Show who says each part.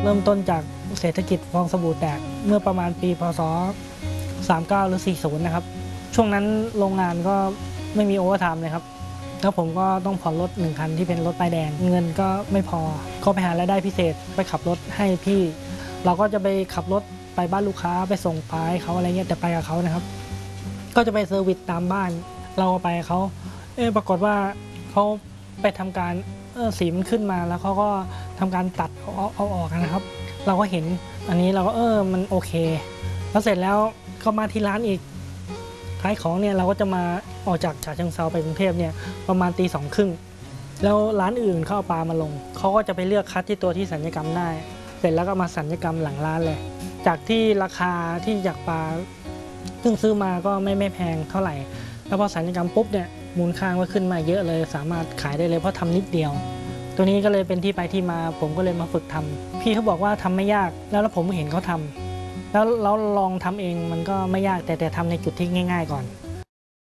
Speaker 1: ริ่มต้นจากเศรษฐกิจฟองสบู่แตกเมื่อประมาณปีพศ39หรือ40นะครับช่วงนั้นโรงงานก็ไม่มีโอเวอร์ไทม์เลยครับแล้วผมก็ต้องผ่อนรถ1 คันที่เป็นรถป้ายแดงเงินก็ไม่พอก็ไปหารายได้พิเศษไปขับรถให้พี่เราก็จะไปขับรถไปบ้านลูกค้าไปส่งปลาให้เขาอะไรเงี้ยแต่ไปกับเขานะครับก็จะไปเซอร์วิสตามบ้านเราก็ไปเขาปรากฏว่าเขาไปทำการสีมันขึ้นมาแล้วเขาก็ทำการตัดเอาออกนะครับเราก็เห็นอันนี้เราก็มันโอเคแล้วเสร็จแล้วก็มาที่ร้านอีกขายของเนี่ยเราก็จะมาออกจากฉะเชิงเทราไปกรุงเทพเนี่ยประมาณตี 2:30แล้วร้านอื่นเขาเอาปลามาลงเขาก็จะไปเลือกคัดที่ตัวที่สัญญกรรมได้เสร็จแล้วก็มาสัญญกรรมหลังร้านเลยจากที่ราคาที่จากปลาซึ่งซื้อมาก็ไม่แพงเท่าไหร่แล้วพอสัญญกรรมปุ๊บเนี่ยมูลค่าก็ขึ้นมาเยอะเลยสามารถขายได้เลยเพราะทำนิดเดียวตัวนี้ก็เลยเป็นที่ไปที่มาผมก็เลยมาฝึกทำพี่เขาบอกว่าทำไม่ยากแล้วผมเห็นเขาทำแล้วเราลองทำเองมันก็ไม่ยากแต่ทำในจุดที่ง่ายๆก่อน